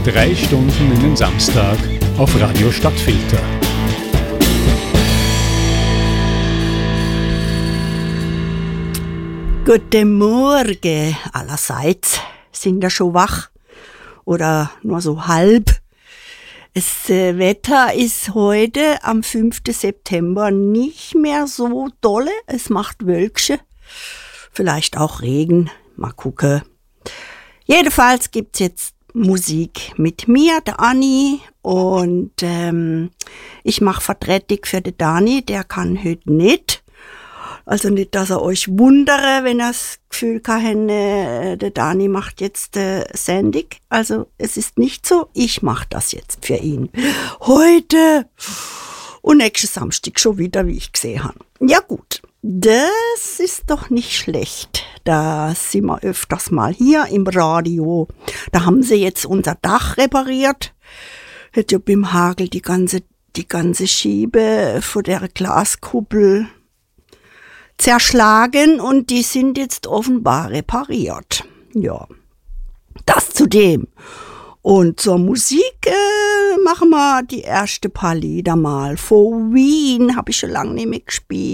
3 Stunden in den Samstag auf Radio Stadtfilter. Guten Morgen allerseits. Sind ihr schon wach? Oder nur so halb? Das Wetter ist heute am 5. September nicht mehr so dolle. Es macht Wölkchen. Vielleicht auch Regen. Mal gucken. Jedenfalls gibt's jetzt Musik mit mir, der Anni. Und ich mache Vertretung für den Dani. Der kann heute nicht. Also nicht, dass ihr euch wundere, wenn ihr das Gefühl habt, der Dani macht jetzt Sendung. Also es ist nicht so, ich mache das jetzt für ihn. Heute und nächsten Samstag schon wieder, wie ich gesehen habe. Ja gut, das ist doch nicht schlecht. Da sind wir öfters mal hier im Radio. Da haben sie jetzt unser Dach repariert. Hat ja beim Hagel die ganze Schiebe von der Glaskuppel zerschlagen und die sind jetzt offenbar repariert. Ja, das zu dem. Und zur Musik machen wir die erste paar Lieder mal. Von Wien habe ich schon lange nicht mehr gespielt.